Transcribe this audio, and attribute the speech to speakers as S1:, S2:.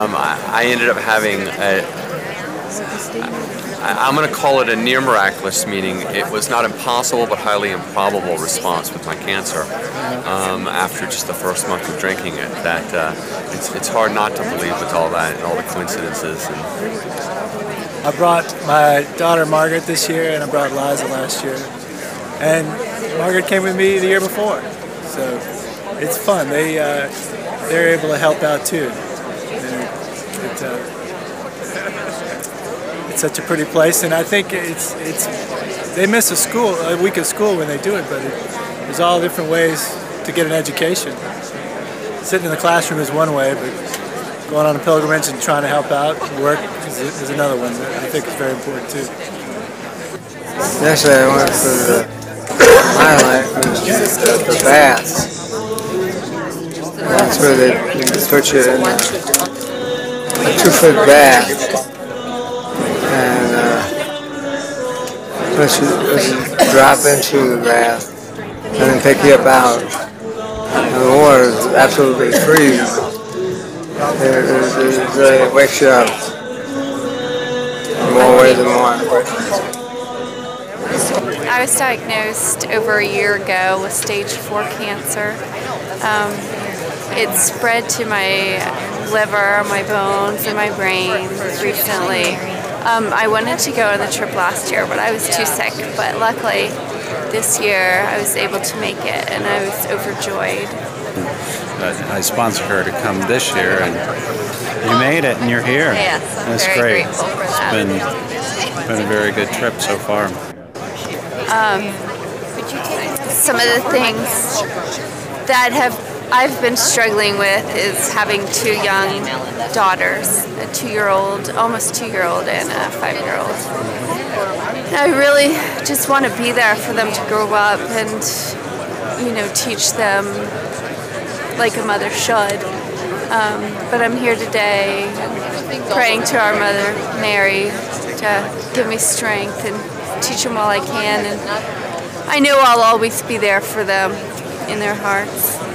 S1: I ended up having I'm going to call it a near miraculous, meaning it was not impossible but highly improbable response with my cancer after just the first month of drinking it. That it's hard not to believe with all that and all the coincidences.
S2: I brought my daughter Margaret this year, and I brought Liza last year. And Margaret came with me the year before, so it's fun. They're able to help out too. It's such a pretty place, and I think they miss a week of school when they do it, but there's all different ways to get an education. Sitting in the classroom is one way, but going on a pilgrimage and trying to help out and work is another one that I think is very important too.
S3: Yesterday I went for the highlight was the baths. That's where they put you in a 2-foot bath and let you drop into the bath and then pick you up out. And the water is absolutely freezing. It really wakes you up in more ways than one.
S4: I was diagnosed over a year ago with stage 4 cancer. It spread to my liver, my bones, and my brain recently. I wanted to go on the trip last year, but I was too sick. But luckily, this year I was able to make it, and I was overjoyed.
S5: I sponsored her to come this year, and you made it, and you're here.
S4: Yes, I'm
S5: That's
S4: very
S5: great.
S4: grateful for that.
S5: It's been a very good trip so far.
S4: Some of the things that I've been struggling with is having 2 young daughters, a 2-year-old, almost 2-year-old, and a 5-year-old. I really just want to be there for them to grow up and, teach them like a mother should. But I'm here today praying to our Mother Mary to give me strength and teach them all I can. And I know I'll always be there for them in their hearts.